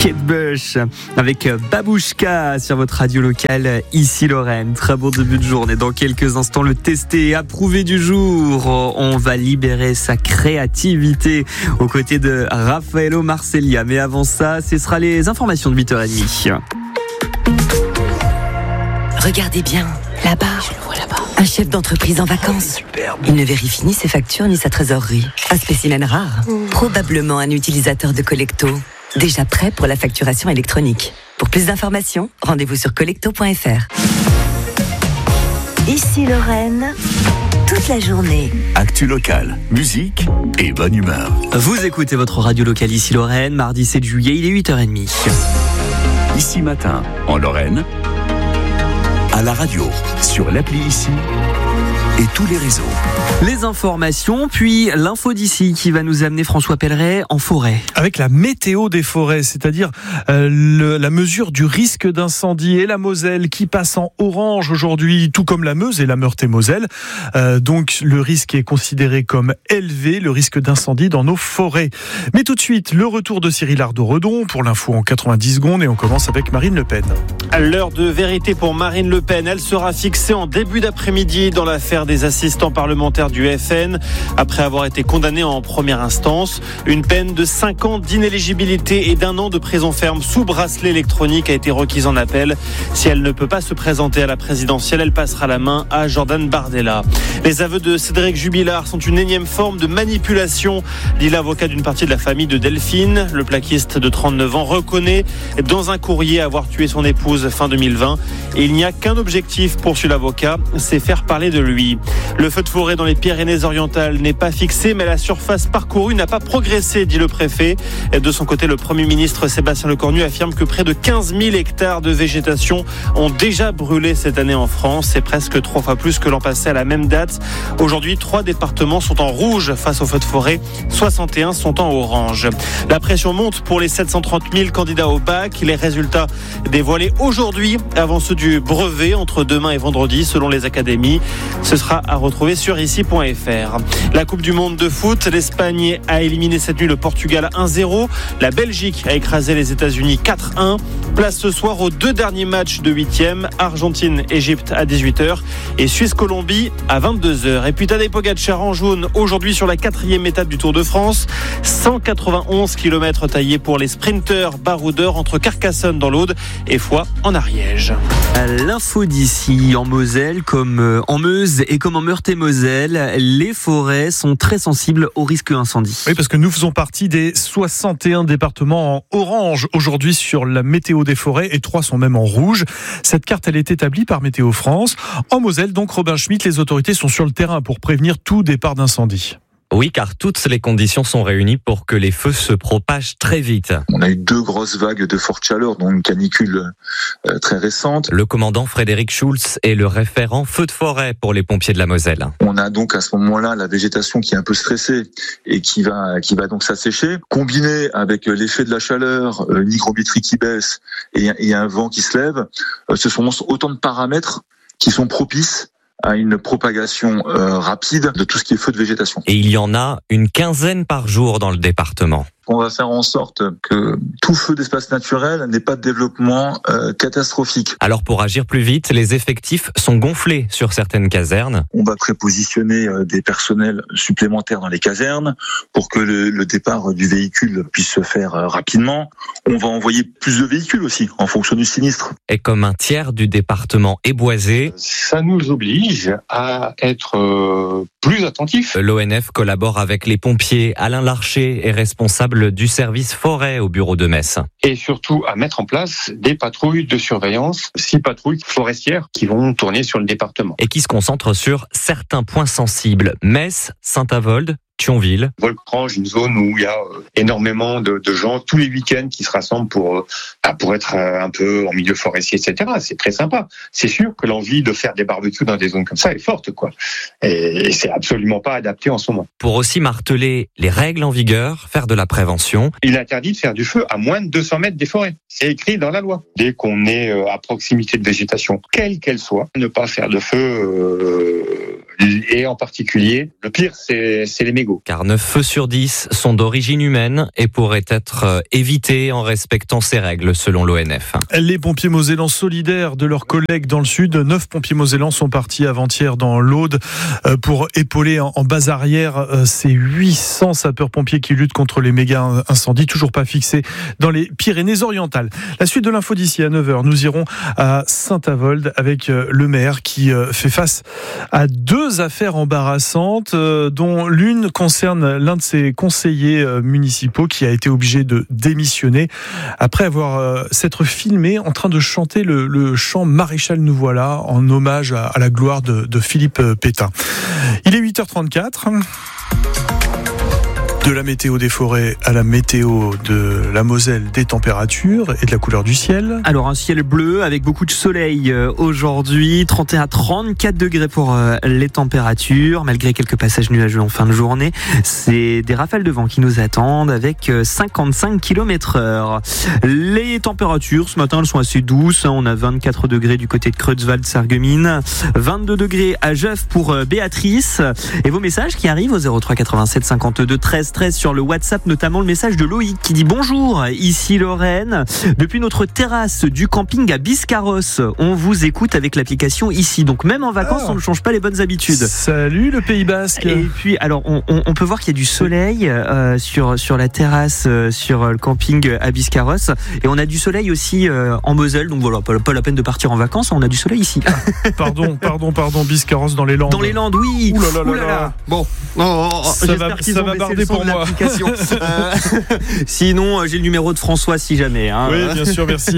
Kate Bush avec Babouchka sur votre radio locale ici Lorraine. Très bon début de journée. Dans quelques instants, le testé et approuvé du jour. On va libérer sa créativité aux côtés de Raffaello Marcellia. Mais avant ça, ce sera les informations de 8h30. Regardez bien, là-bas. Un chef d'entreprise en vacances. Il ne vérifie ni ses factures ni sa trésorerie. Un spécimen rare. Probablement un utilisateur de Collecto. Déjà prêt pour la facturation électronique. Pour plus d'informations, rendez-vous sur collecto.fr. Ici Lorraine, toute la journée. Actu locale, musique et bonne humeur. Vous écoutez votre radio locale ici Lorraine, mardi 7 juillet, il est 8h30. Ici matin, en Lorraine, à la radio, sur l'appli Ici et tous les réseaux. Les informations, puis l'info d'ici qui va nous amener François Pelleret en forêt. Avec la météo des forêts, c'est-à-dire la mesure du risque d'incendie et la Moselle qui passe en orange aujourd'hui, tout comme la Meuse et la Meurthe-et-Moselle. Donc le risque est considéré comme élevé, le risque d'incendie dans nos forêts. Mais tout de suite, le retour de Cyril Ardo-Redon pour l'info en 90 secondes et on commence avec Marine Le Pen. À l'heure de vérité pour Marine Le Pen, elle sera fixée en début d'après-midi dans l'affaire des assistants parlementaires du FN, après avoir été condamnée en première instance. Une peine de 5 ans d'inéligibilité et d'1 an de prison ferme sous bracelet électronique a été requise en appel. Si elle ne peut pas se présenter à la présidentielle, elle passera la main à Jordan Bardella. Les aveux de Cédric Jubilard sont une énième forme de manipulation, dit l'avocat d'une partie de la famille de Delphine. Le plaquiste de 39 ans reconnaît dans un courrier avoir tué son épouse fin 2020. Et il n'y a qu'un objectif, poursuit l'avocat, c'est faire parler de lui. Le feu de forêt dans les Pyrénées-Orientales n'est pas fixé, mais la surface parcourue n'a pas progressé, dit le préfet. De son côté, le Premier ministre Sébastien Lecornu affirme que près de 15 000 hectares de végétation ont déjà brûlé cette année en France. C'est presque 3 fois plus que l'an passé à la même date. Aujourd'hui, 3 départements sont en rouge face aux feux de forêt, 61 sont en orange. La pression monte pour les 730 000 candidats au bac. Les résultats dévoilés aujourd'hui avant ceux du brevet entre demain et vendredi, selon les académies. Ce sera à retrouver sur ici.fr. La Coupe du Monde de foot, l'Espagne a éliminé cette nuit le Portugal 1-0. La Belgique a écrasé les États-Unis 4-1. Place ce soir aux 2 derniers matchs de 8e, Argentine-Égypte à 18h et Suisse-Colombie à 22h. Et puis Tadej Pogačar en jaune aujourd'hui sur la 4e étape du Tour de France. 191 km taillés pour les sprinteurs baroudeurs entre Carcassonne dans l'Aude et Foix en Ariège. L'info d'ici en Moselle comme en Meuse et comme en Meurthe-et-Moselle, les forêts sont très sensibles au risque incendie. Oui, parce que nous faisons partie des 61 départements en orange aujourd'hui sur la météo des forêts et 3 sont même en rouge. Cette carte, elle est établie par Météo France. En Moselle, donc Robin Schmitt, les autorités sont sur le terrain pour prévenir tout départ d'incendie. Oui, car toutes les conditions sont réunies pour que les feux se propagent très vite. On a eu 2 grosses vagues de forte chaleur, dont une canicule très récente. Le commandant Frédéric Schulz est le référent feu de forêt pour les pompiers de la Moselle. On a donc à ce moment-là la végétation qui est un peu stressée et qui va donc s'assécher. Combiné avec l'effet de la chaleur, une hygrométrie qui baisse et un vent qui se lève, ce sont autant de paramètres qui sont propices à une propagation rapide de tout ce qui est feu de végétation. Et il y en a une quinzaine par jour dans le département. On va faire en sorte que tout feu d'espace naturel n'ait pas de développement catastrophique. Alors pour agir plus vite, les effectifs sont gonflés sur certaines casernes. On va prépositionner des personnels supplémentaires dans les casernes pour que le départ du véhicule puisse se faire rapidement. On va envoyer plus de véhicules aussi en fonction du sinistre. Et comme un tiers du département est boisé, ça nous oblige à être plus attentifs. L'ONF collabore avec les pompiers. Alain Larcher est responsable du service forêt au bureau de Metz. Et surtout à mettre en place des patrouilles de surveillance, 6 patrouilles forestières qui vont tourner sur le département. Et qui se concentrent sur certains points sensibles. Metz, Saint-Avold, Thionville. Volcrange, une zone où il y a énormément de gens tous les week-ends qui se rassemblent pour être un peu en milieu forestier, etc. C'est très sympa. C'est sûr que l'envie de faire des barbecues dans des zones comme ça est forte, quoi. Et c'est absolument pas adapté en ce moment. Pour aussi marteler les règles en vigueur, faire de la prévention. Il est interdit de faire du feu à moins de 200 mètres des forêts. C'est écrit dans la loi. Dès qu'on est à proximité de végétation, quelle qu'elle soit, ne pas faire de feu et en particulier, le pire, c'est les mégots. Car 9 feux sur 10 sont d'origine humaine et pourraient être évités en respectant ces règles, selon l'ONF. Les pompiers mosellans solidaires de leurs collègues dans le sud. 9 pompiers mosellans sont partis avant-hier dans l'Aude pour épauler en base arrière ces 800 sapeurs-pompiers qui luttent contre les méga incendies, toujours pas fixés dans les Pyrénées-Orientales. La suite de l'info d'ici à 9h, nous irons à Saint-Avold avec le maire qui fait face à 2 affaires embarrassantes, dont l'une concerne l'un de ses conseillers municipaux qui a été obligé de démissionner après avoir s'être filmé en train de chanter le chant Maréchal nous voilà en hommage à la gloire de Philippe Pétain. Il est 8h34. De la météo des forêts à la météo de la Moselle, des températures et de la couleur du ciel. Alors un ciel bleu avec beaucoup de soleil aujourd'hui, 31 à 34 degrés pour les températures, malgré quelques passages nuageux en fin de journée. C'est des rafales de vent qui nous attendent avec 55 km/h. Les températures ce matin elles sont assez douces, on a 24 degrés du côté de Creutzwald-Sarreguemines, 22 degrés à Jeuf pour Béatrice. Et vos messages qui arrivent au 03 87 52 13 sur le WhatsApp, notamment le message de Loïc qui dit bonjour, ici Lorraine, depuis notre terrasse du camping à Biscarrosse, on vous écoute avec l'application ici, donc même en vacances on ne change pas les bonnes habitudes. Salut le Pays Basque. Et puis alors on peut voir qu'il y a du soleil sur la terrasse sur le camping à Biscarrosse, et on a du soleil aussi en Moselle, donc voilà, pas la peine de partir en vacances, on a du soleil ici. Pardon, Biscarrosse dans les Landes. Dans les Landes, oui. Ouh là là. Bon, ça va barder pour moi. Sinon, j'ai le numéro de François si jamais. Oui, bien sûr, merci.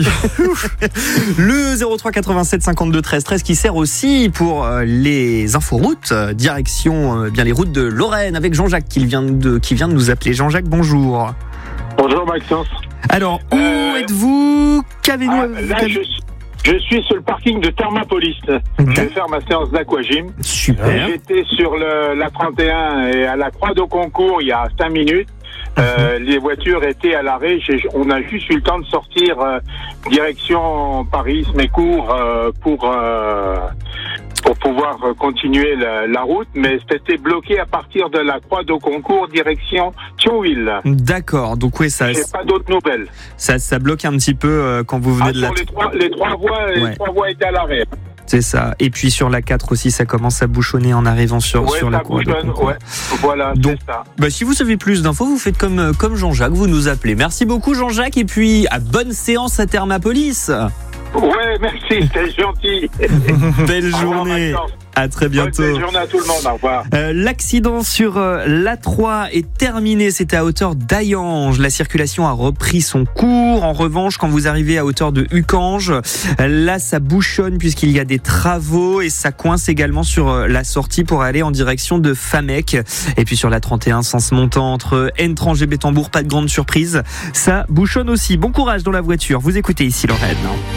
Le 03 87 52 13 13 qui sert aussi pour les inforoutes, direction bien les routes de Lorraine avec Jean-Jacques qui vient de nous appeler. Jean-Jacques, bonjour. Bonjour Maxence. Alors, où êtes-vous? Qu'avez-vous Je suis sur le parking de Thermapolis. Je vais faire ma séance d'aquagym. Super. J'étais sur la 31 et à la Croix de Concours il y a 5 minutes. Les voitures étaient à l'arrêt. On a juste eu le temps de sortir direction Paris-Smécourt pour pouvoir continuer la route, mais c'était bloqué à partir de la Croix de Concours direction Thionville. D'accord, donc oui, ça. J'ai pas d'autres nouvelles. Ça bloque un petit peu quand vous venez de la. Les trois voies étaient à l'arrêt. C'est ça. Et puis sur la 4 aussi, ça commence à bouchonner en arrivant sur la Croix de Concours. Voilà, donc, c'est ça. Si vous savez plus d'infos, vous faites comme Jean-Jacques, vous nous appelez. Merci beaucoup Jean-Jacques, et puis bonne séance à Thermapolis. Ouais, merci, c'est gentil. Belle journée. À très bientôt. Belle journée à tout le monde. Au revoir. L'accident sur l'A3 est terminé. C'était à hauteur d'Ayange. La circulation a repris son cours. En revanche, quand vous arrivez à hauteur de Ucange, là, ça bouchonne puisqu'il y a des travaux et ça coince également sur la sortie pour aller en direction de Famec. Et puis sur la 31, sens montant entre Entrange et Bétambourg, pas de grande surprise. Ça bouchonne aussi. Bon courage dans la voiture. Vous écoutez ici Lorraine.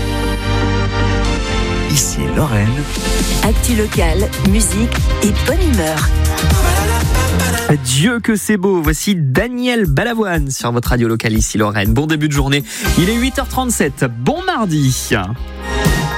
Ici Lorraine. Actu local, musique et bonne humeur. Dieu que c'est beau. Voici Daniel Balavoine sur votre radio locale ici Lorraine. Bon début de journée. Il est 8h37. Bon mardi.